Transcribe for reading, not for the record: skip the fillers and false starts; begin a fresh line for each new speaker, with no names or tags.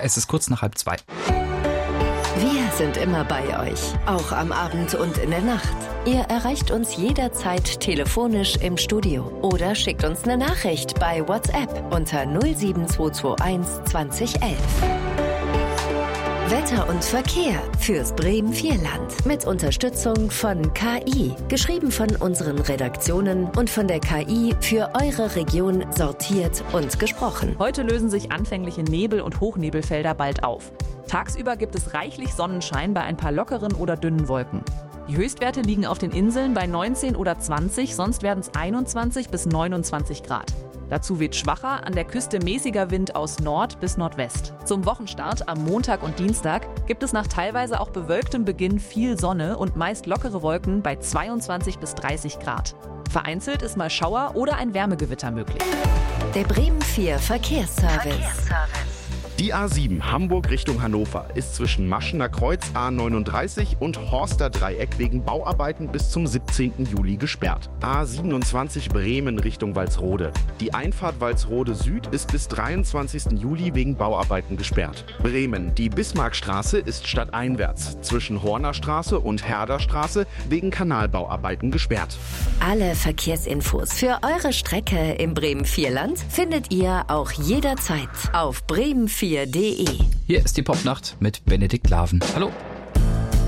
es ist kurz nach 1:30.
Wir sind immer bei euch, auch am Abend und in der Nacht. Ihr erreicht uns jederzeit telefonisch im Studio oder schickt uns eine Nachricht bei WhatsApp unter 07221 2011. Wetter und Verkehr fürs Bremen-Vierland mit Unterstützung von KI. Geschrieben von unseren Redaktionen und von der KI für eure Region sortiert und gesprochen.
Heute lösen sich anfängliche Nebel- und Hochnebelfelder bald auf. Tagsüber gibt es reichlich Sonnenschein bei ein paar lockeren oder dünnen Wolken. Die Höchstwerte liegen auf den Inseln bei 19 oder 20, sonst werden es 21 bis 29 Grad. Dazu weht schwacher, an der Küste mäßiger Wind aus Nord bis Nordwest. Zum Wochenstart am Montag und Dienstag gibt es nach teilweise auch bewölktem Beginn viel Sonne und meist lockere Wolken bei 22 bis 30 Grad. Vereinzelt ist mal Schauer oder ein Wärmegewitter möglich.
Der Bremen 4 Verkehrsservice.
Die A7 Hamburg Richtung Hannover ist zwischen Maschener Kreuz A39 und Horster Dreieck wegen Bauarbeiten bis zum 17. Juli gesperrt. A27 Bremen Richtung Walsrode. Die Einfahrt Walsrode Süd ist bis 23. Juli wegen Bauarbeiten gesperrt. Bremen, die Bismarckstraße ist stadteinwärts zwischen Horner Straße und Herder Straße wegen Kanalbauarbeiten gesperrt.
Alle Verkehrsinfos für eure Strecke im Bremen-Vierland findet ihr auch jederzeit auf bremen4.de.
Hier ist die Popnacht mit Benedikt Laven. Hallo.